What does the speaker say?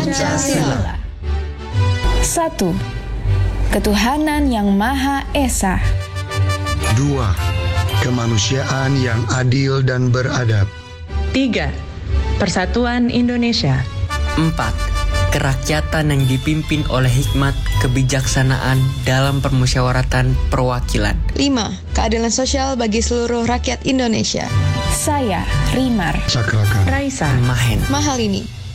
Pancasila. 1. Ketuhanan yang Maha Esa. 2. Kemanusiaan yang adil dan beradab. 3. Persatuan Indonesia. 4. Kerakyatan yang dipimpin oleh hikmat kebijaksanaan dalam permusyawaratan perwakilan. 5. Keadilan sosial bagi seluruh rakyat Indonesia. Saya, Rimar Cakrakan. Raisa. Mahen. Mahalini.